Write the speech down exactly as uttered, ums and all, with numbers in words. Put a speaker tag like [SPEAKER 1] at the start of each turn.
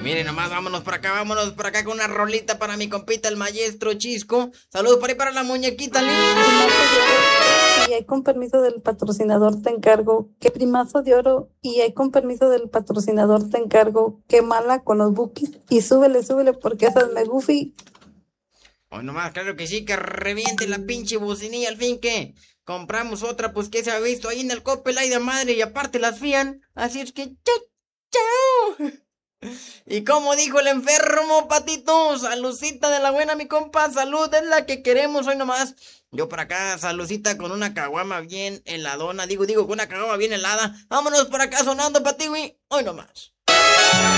[SPEAKER 1] Miren nomás, vámonos por acá, vámonos por acá con una rolita para mi compita el maestro Chisco. Saludos por ahí para la muñequita
[SPEAKER 2] Primazo de
[SPEAKER 1] linda.
[SPEAKER 2] oro y ahí con permiso del patrocinador te encargo que primazo de oro y ahí con permiso del patrocinador te encargo que mala con los bookies y súbele, súbele porque esas me goofy.
[SPEAKER 1] Hoy nomás, claro que sí, que reviente la pinche bocinilla al fin que compramos otra, pues que se ha visto ahí en el Coppel, ay de madre, y aparte las fían. Así es que, chao, chao. Y como dijo el enfermo patito, saludcita de la buena, mi compa, salud es la que queremos hoy nomás. Yo por acá, saludcita con una caguama bien heladona, digo, digo, con una caguama bien helada. Vámonos por acá sonando, patiwi, hoy nomás.